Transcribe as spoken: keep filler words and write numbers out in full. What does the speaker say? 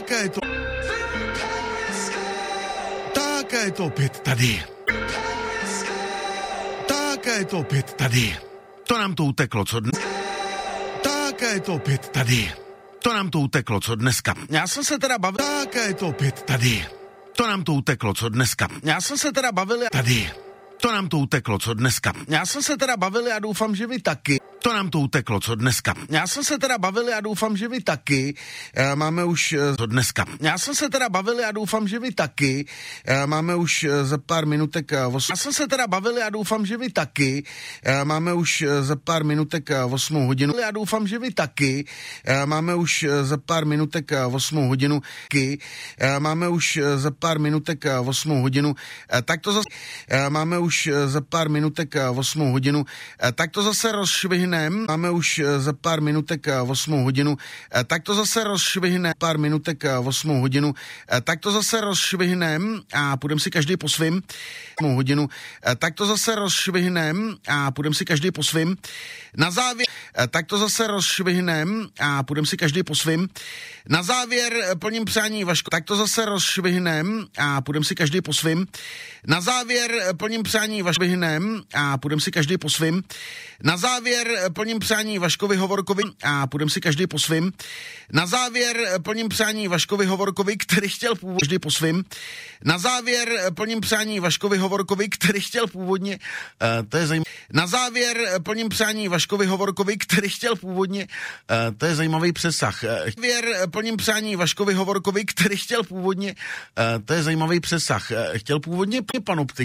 je to... Tak je to opět tady. Tak je to opět tady. To nám to uteklo, co dnes... Tak je to opět tady. To nám to uteklo, co dneska. Já jsem se teda bavil... Tak je to opět tady. To nám to uteklo, co dneska. Já jsem se teda bavil... Tady. To nám to uteklo, co dneska. Já jsem se teda bavil a doufám, že vy taky. To nám to uteklo, co dneska. Já jsem se teda bavil a doufám, že vy taky. E, máme už co dneska. Já jsem se teda bavil a doufám, že vy taky. E, máme už za pár minutek osm... Já jsem se teda bavil a doufám, že vy taky. E, máme už za pár minutek osmou hodinu. Já doufám, že vy taky. E, máme už za pár minutek osmou hodinu. E, máme už za pár minutek osmou hodinu. E, tak to zase... E, máme už za pár minutek osmou hodinu. E, tak to zase rozšvihne. Máme už za pár minutek osmou hodinu, tak to zase rozšvihne pár minutek osmou hodinu, tak to zase rozšvihnem a půjdem si každý po svým osmou hodinu, tak to zase rozšvihnem a půjdem si každý po svým. Na závěr, tak to zase rozšvihnem a půjdem si každý po svým. Na závěr plním přání Vaško, tak to zase rozšvihnem a půjdem si každý po svým. Na závěr plním přání Vašvihnem a půjdem si každý po svým. Na závěr plním přání Vaškovi Hovorkovi a půjdem si každý po svým. Na závěr plním přání Vaškovi Hovorkovi, který chtěl původně každý po svým. Na závěr plním přání Vaškovi Hovorkovi, který chtěl původně, uh, to je zajímavé. Na závěr plním přání Vaškovi Hovorkovi, který chtěl původně, uh, to je zajímavý přesah. Uh, závěr plním přání Vaškovi Hovorkovi, který chtěl původně, uh, to je zajímavý přesah. Uh, chtěl původně panoptik.